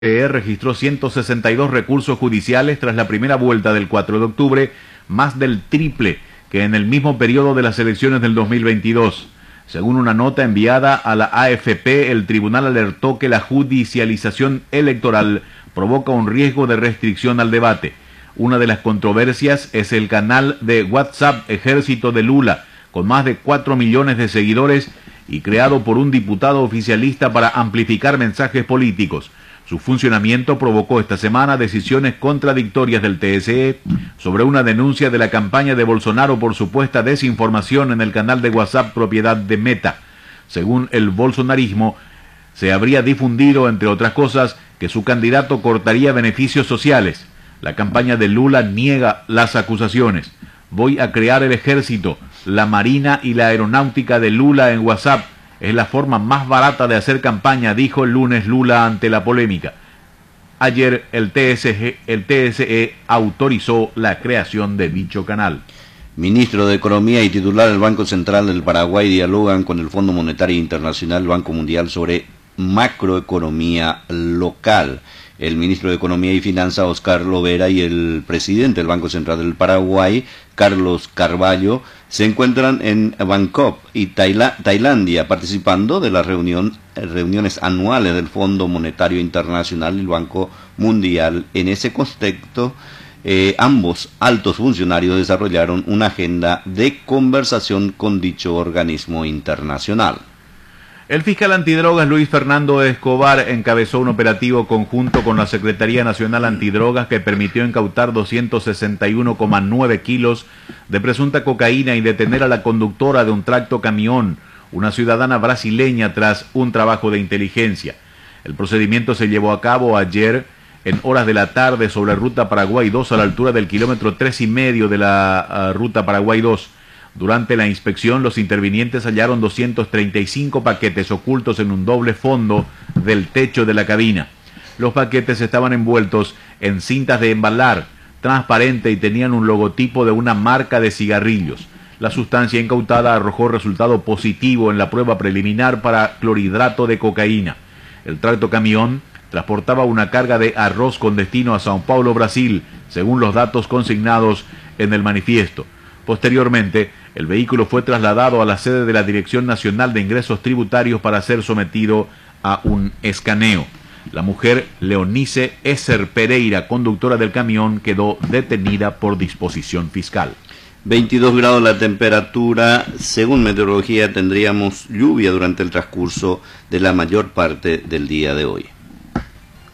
registró 162 recursos judiciales tras la primera vuelta del 4 de octubre, más del triple que en el mismo periodo de las elecciones del 2022. Según una nota enviada a la AFP, el tribunal alertó que la judicialización electoral provoca un riesgo de restricción al debate. Una de las controversias es el canal de WhatsApp Ejército de Lula, con más de 4 millones de seguidores y creado por un diputado oficialista para amplificar mensajes políticos. Su funcionamiento provocó esta semana decisiones contradictorias del TSE sobre una denuncia de la campaña de Bolsonaro por supuesta desinformación en el canal de WhatsApp propiedad de Meta. Según el bolsonarismo, se habría difundido, entre otras cosas, que su candidato cortaría beneficios sociales. La campaña de Lula niega las acusaciones. Voy a crear el ejército, la marina y la aeronáutica de Lula en WhatsApp. Es la forma más barata de hacer campaña, dijo el lunes Lula ante la polémica. Ayer el TSE autorizó la creación de dicho canal. Ministro de Economía y titular del Banco Central del Paraguay dialogan con el Fondo Monetario Internacional, Banco Mundial, sobre macroeconomía local. El ministro de Economía y Finanzas, Oscar Lovera, y el presidente del Banco Central del Paraguay, Carlos Carvalho, se encuentran en Bangkok y Tailandia, participando de las reuniones anuales del Fondo Monetario Internacional y el Banco Mundial. En ese contexto, ambos altos funcionarios desarrollaron una agenda de conversación con dicho organismo internacional. El fiscal antidrogas Luis Fernando Escobar encabezó un operativo conjunto con la Secretaría Nacional Antidrogas que permitió incautar 261,9 kilos de presunta cocaína y detener a la conductora de un tractocamión, una ciudadana brasileña, tras un trabajo de inteligencia. El procedimiento se llevó a cabo ayer en horas de la tarde sobre Ruta Paraguay 2 a la altura del kilómetro 3,5 de la Ruta Paraguay 2. Durante la inspección, los intervinientes hallaron 235 paquetes ocultos en un doble fondo del techo de la cabina. Los paquetes estaban envueltos en cintas de embalar transparente y tenían un logotipo de una marca de cigarrillos. La sustancia incautada arrojó resultado positivo en la prueba preliminar para clorhidrato de cocaína. El tractocamión transportaba una carga de arroz con destino a Sao Paulo, Brasil, según los datos consignados en el manifiesto. Posteriormente, el vehículo fue trasladado a la sede de la Dirección Nacional de Ingresos Tributarios para ser sometido a un escaneo. La mujer Leonice Esser Pereira, conductora del camión, quedó detenida por disposición fiscal. 22 grados la temperatura. Según meteorología, tendríamos lluvia durante el transcurso de la mayor parte del día de hoy.